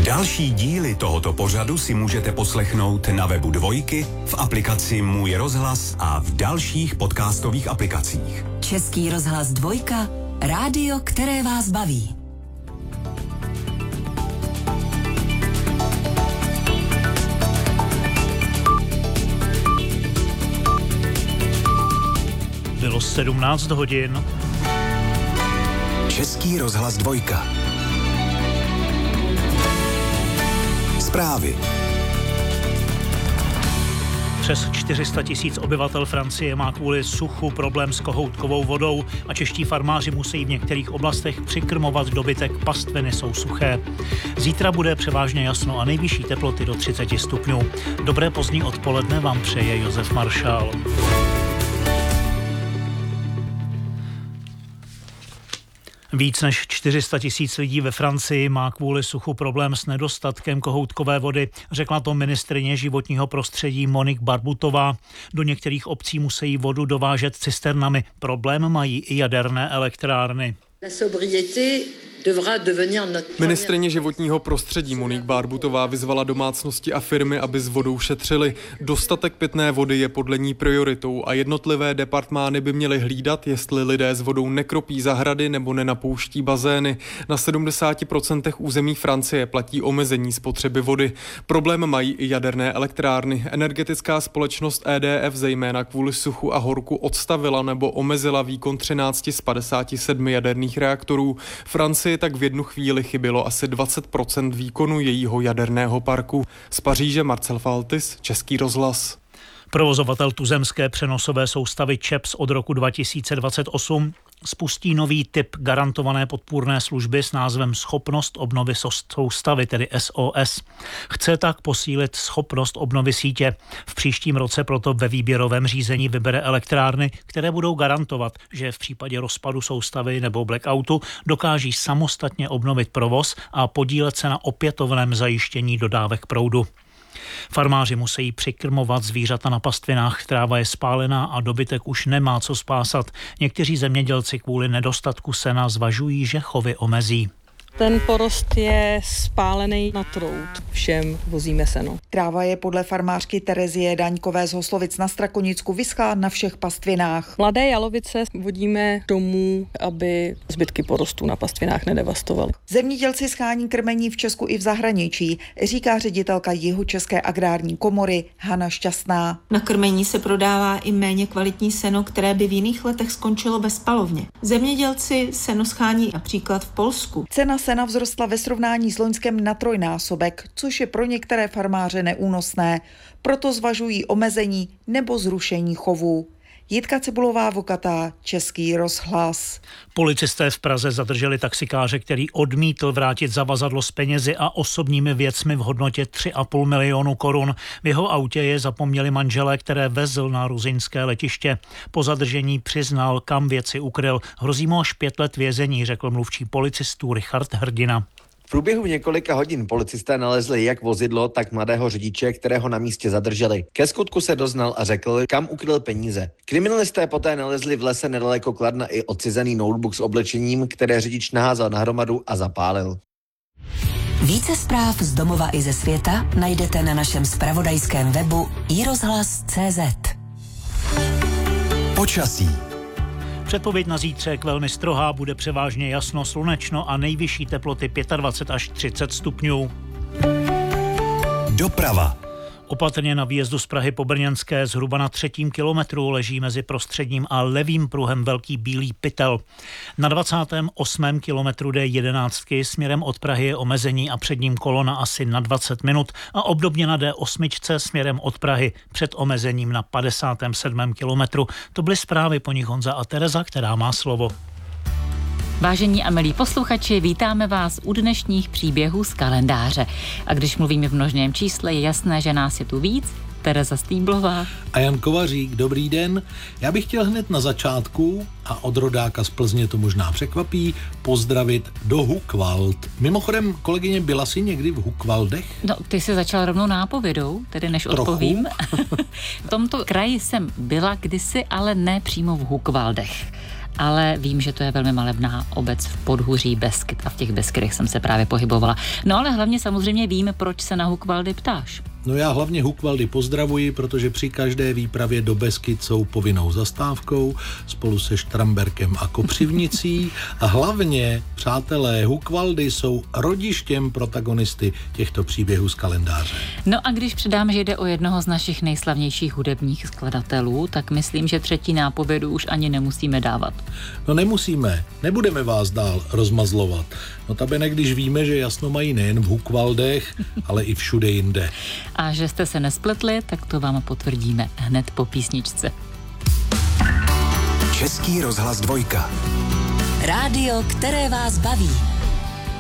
Další díly tohoto pořadu si můžete poslechnout na webu Dvojky, v aplikaci Můj rozhlas a v dalších podcastových aplikacích. Český rozhlas Dvojka, rádio, které vás baví. Bylo 17 hodin. Český rozhlas Dvojka. Zprávy. Přes 400 000 obyvatel Francie má kvůli suchu problém s kohoutkovou vodou a čeští farmáři musí v některých oblastech přikrmovat dobytek, pastviny jsou suché. Zítra bude převážně jasno a nejvyšší teploty do 30 stupňů. Dobré pozdní odpoledne vám přeje Josef Maršál. Víc než 400 000 lidí ve Francii má kvůli suchu problém s nedostatkem kohoutkové vody, řekla to ministryně životního prostředí Monique Barbutová. Do některých obcí musí vodu dovážet cisternami. Problém mají i jaderné elektrárny. Ministryně životního prostředí Monique Barbutová vyzvala domácnosti a firmy, aby s vodou šetřili. Dostatek pitné vody je podle ní prioritou a jednotlivé departmány by měly hlídat, jestli lidé s vodou nekropí zahrady nebo nenapouští bazény. Na 70% území Francie platí omezení spotřeby vody. Problém mají i jaderné elektrárny. Energetická společnost EDF zejména kvůli suchu a horku odstavila nebo omezila výkon 13 z 57 jaderných reaktorů. Francii tak v jednu chvíli chybělo asi 20% výkonu jejího jaderného parku. Z Paříže Marcel Faltis, Český rozhlas. Provozovatel tuzemské přenosové soustavy ČEPS od roku 2028 spustí nový typ garantované podpůrné služby s názvem Schopnost obnovy soustavy, tedy SOS. Chce tak posílit schopnost obnovy sítě. V příštím roce proto ve výběrovém řízení vybere elektrárny, které budou garantovat, že v případě rozpadu soustavy nebo blackoutu dokáží samostatně obnovit provoz a podílet se na opětovném zajištění dodávek proudu. Farmáři musí přikrmovat zvířata na pastvinách, tráva je spálená a dobytek už nemá co spásat. Někteří zemědělci kvůli nedostatku sena zvažují, že chovy omezí. Ten porost je spálený na trout. Všem vozíme seno. Tráva je podle farmářky Terezie Daňkové z Hoslovic na Strakonicku vyschlá na všech pastvinách. Mladé jalovice vodíme domů, aby zbytky porostů na pastvinách nedevastovaly. Zemědělci schání krmení v Česku i v zahraničí, říká ředitelka Jihočeské agrární komory Hana Šťastná. Na krmení se prodává i méně kvalitní seno, které by v jiných letech skončilo ve spalovně. Zemědělci seno schání například v Polsku. Cena sena vzrostla ve srovnání s loňskem na trojnásobek, což je pro některé farmáře neúnosné. Proto zvažují omezení nebo zrušení chovů. Jitka Cibulová-Vokatá, Český rozhlas. Policisté v Praze zadrželi taxikáře, který odmítl vrátit zavazadlo s penězi a osobními věcmi v hodnotě 3,5 milionu korun. V jeho autě je zapomněli manželé, které vezl na ruzyňské letiště. Po zadržení přiznal, kam věci ukryl. Hrozí mu až 5 let vězení, řekl mluvčí policistů Richard Hrdina. V průběhu několika hodin policisté nalezli jak vozidlo, tak mladého řidiče, kterého na místě zadrželi. Ke skutku se doznal a řekl, kam ukryl peníze. Kriminalisté poté nalezli v lese nedaleko Kladna i odcizený notebook s oblečením, které řidič naházal na hromadu a zapálil. Více zpráv z domova i ze světa najdete na našem zpravodajském webu iRozhlas.cz. Počasí. Předpověď na zítřek velmi strohá, bude převážně jasno, slunečno a nejvyšší teploty 25 až 30 stupňů. Doprava. Opatrně na výjezdu z Prahy po Brněnské zhruba na 3. kilometru leží mezi prostředním a levým pruhem velký bílý pytel. Na 28. kilometru D11 směrem od Prahy je omezení a před ním kolona asi na 20 minut a obdobně na D8 směrem od Prahy před omezením na 57. kilometru. To byly zprávy, po nich Honza a Tereza, která má slovo. Vážení a milí posluchači, vítáme vás u dnešních příběhů z kalendáře. A když mluvíme v množném čísle, je jasné, že nás je tu víc. Tereza Stýblová a Jan Kovařík, dobrý den. Já bych chtěl hned na začátku, a od rodáka z Plzně to možná překvapí, pozdravit do Hucvald. Mimochodem, kolegyně, byla jsi někdy v Hucvaldech? No, ty jsi začal rovnou nápovědou, tedy než Trochu. Odpovím. V tomto kraji jsem byla kdysi, ale ne přímo v Hucvaldech. ale vím, že to je velmi malebná obec v podhůří Beskyd a v těch Beskydech jsem se právě pohybovala. No ale hlavně samozřejmě vím, proč se na Hukvaldy ptáš. No já hlavně Hukvaldy pozdravuji, protože při každé výpravě do Beskyd jsou povinnou zastávkou spolu se Štramberkem a Kopřivnicí a hlavně, přátelé, Hukvaldy jsou rodištěm protagonisty těchto příběhů z kalendáře. No a když předám, že jde o jednoho z našich nejslavnějších hudebních skladatelů, tak myslím, že třetí nápovědu už ani nemusíme dávat. No nemusíme, nebudeme vás dál rozmazlovat. Notabene, když víme, že jasno mají nejen v Hukvaldech, ale i všude jinde. A že jste se nespletli, tak to vám potvrdíme hned po písničce. Český rozhlas 2. Rádio, které vás baví.